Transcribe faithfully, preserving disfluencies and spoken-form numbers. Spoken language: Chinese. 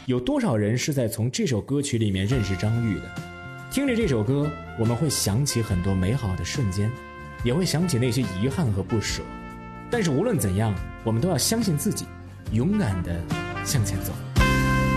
有多少人是在从这首歌曲里面认识张玉的？听着这首歌，我们会想起很多美好的瞬间，也会想起那些遗憾和不舍。但是无论怎样，我们都要相信自己，勇敢地向前走。